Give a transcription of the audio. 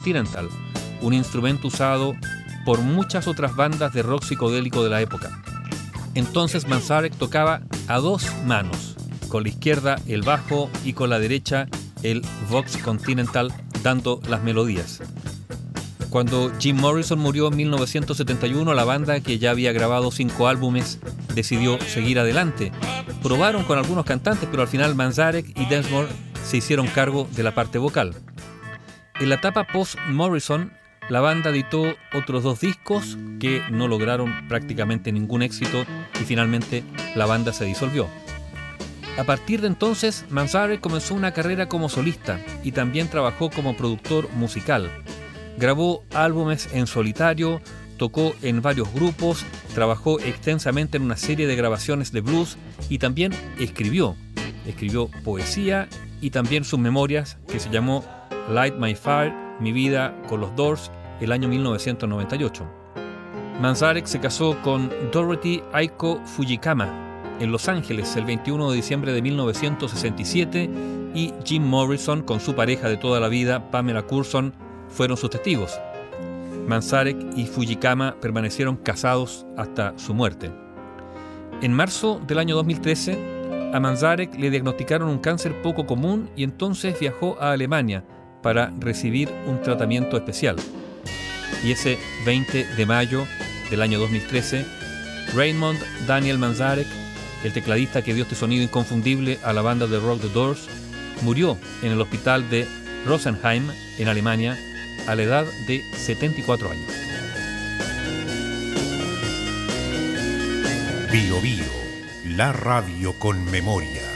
Continental, un instrumento usado por muchas otras bandas de rock psicodélico de la época. Entonces Manzarek tocaba a dos manos, con la izquierda el bajo y con la derecha el Vox Continental, dando las melodías. Cuando Jim Morrison murió en 1971, la banda, que ya había grabado 5 álbumes, decidió seguir adelante. Probaron con algunos cantantes, pero al final Manzarek y Densmore se hicieron cargo de la parte vocal. En la etapa post-Morrison, la banda editó otros 2 discos que no lograron prácticamente ningún éxito y finalmente la banda se disolvió. A partir de entonces, Manzarek comenzó una carrera como solista y también trabajó como productor musical. Grabó álbumes en solitario, tocó en varios grupos, trabajó extensamente en una serie de grabaciones de blues y también escribió poesía y también sus memorias, que se llamó Light My Fire, Mi vida con los Doors, el año 1998. Manzarek se casó con Dorothy Aiko Fujikama en Los Ángeles el 21 de diciembre de 1967 y Jim Morrison, con su pareja de toda la vida, Pamela Curson, fueron sus testigos. Manzarek y Fujikama permanecieron casados hasta su muerte. En marzo del año 2013, a Manzarek le diagnosticaron un cáncer poco común y entonces viajó a Alemania para recibir un tratamiento especial. Y ese 20 de mayo del año 2013, Raymond Daniel Manzarek, el tecladista que dio este sonido inconfundible a la banda de rock The Doors, murió en el hospital de Rosenheim, en Alemania, a la edad de 74 años. Bio Bio, la radio con memoria.